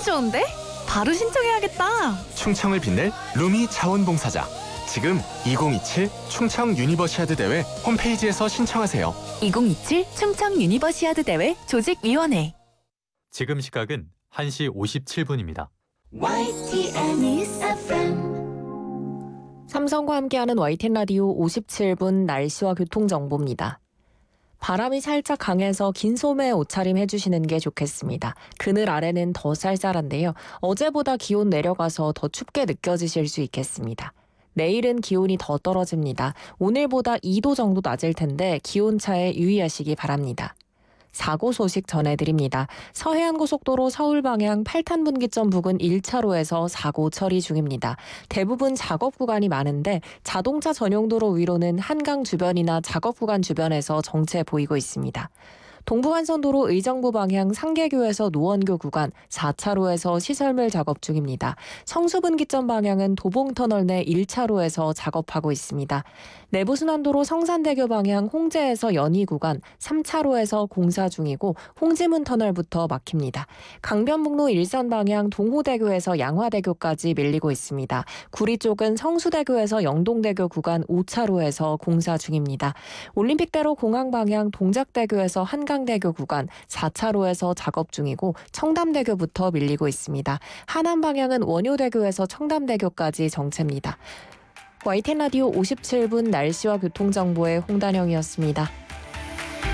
좋은데? 바로 신청해야겠다. 충청을 빛낼 루미 자원봉사자. 지금 2027 충청 유니버시아드 대회 홈페이지에서 신청하세요. 2027 충청 유니버시아드 대회 조직위원회. 지금 시각은 1시 57분입니다. YTN News FM. 삼성과 함께하는 YTN 라디오 57분 날씨와 교통정보입니다. 바람이 살짝 강해서 긴 소매 옷차림 해주시는 게 좋겠습니다. 그늘 아래는 더 쌀쌀한데요. 어제보다 기온 내려가서 더 춥게 느껴지실 수 있겠습니다. 내일은 기온이 더 떨어집니다. 오늘보다 2도 정도 낮을 텐데 기온차에 유의하시기 바랍니다. 사고 소식 전해드립니다. 서해안고속도로 서울 방향 8탄 분기점 부근 1차로에서 사고 처리 중입니다. 대부분 작업 구간이 많은데 자동차 전용도로 위로는 한강 주변이나 작업 구간 주변에서 정체 보이고 있습니다. 동부간선도로 의정부 방향 상계교에서 노원교 구간 4차로에서 시설물 작업 중입니다. 성수분기점 방향은 도봉터널 내 1차로에서 작업하고 있습니다. 내부순환도로 성산대교 방향 홍제에서 연희 구간 3차로에서 공사 중이고 홍지문 터널부터 막힙니다. 강변북로 일산 방향 동호대교에서 양화대교까지 밀리고 있습니다. 구리 쪽은 성수대교에서 영동대교 구간 5차로에서 공사 중입니다. 올림픽대로 공항 방향 동작대교에서 한강대교 구간 4차로에서 작업 중이고 청담대교부터 밀리고 있습니다. 하남 방향은 원효대교에서 청담대교까지 정체입니다. YTN 라디오 57분 날씨와 교통정보의 홍단영이었습니다.